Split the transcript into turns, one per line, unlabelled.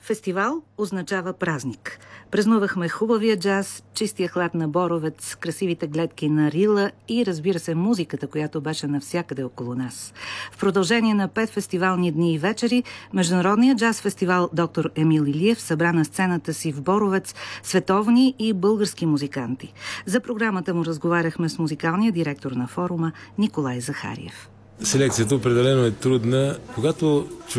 Фестивал означава празник. Празнувахме хубавия джаз, чистия хлад на Боровец, красивите гледки на Рила и, разбира се, музиката, която беше навсякъде около нас. В продължение на 5 фестивални дни и вечери, Международният джаз фестивал Доктор Емил Илиев събра на сцената си в Боровец световни и български музиканти. За програмата му разговаряхме с музикалния директор на форума Николай Захариев.
Селекцията определено е трудна. Когато